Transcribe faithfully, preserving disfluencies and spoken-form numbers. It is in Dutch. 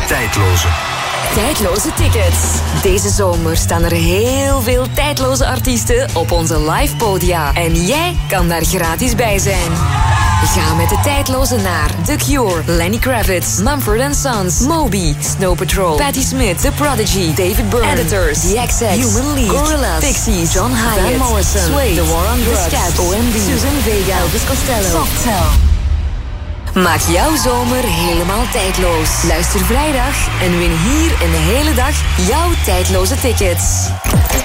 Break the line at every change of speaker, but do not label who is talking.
tijdloze.
Tijdloze tickets. Deze zomer staan er heel veel tijdloze artiesten op onze live podia. En jij kan daar gratis bij zijn. Ga met de tijdloze naar The Cure, Lenny Kravitz, Mumford and Sons, Moby, Snow Patrol, Patti Smith, The Prodigy, David Byrne, Editors, The X X, Human League, Gorillaz, Pixies, John Hyatt, Van Morrison, Suede, The War on Drugs, The Scats, O M D, Susan Vega, Elvis Costello, Softcell. Maak jouw zomer helemaal tijdloos. Luister vrijdag en win hier een hele dag jouw tijdloze tickets.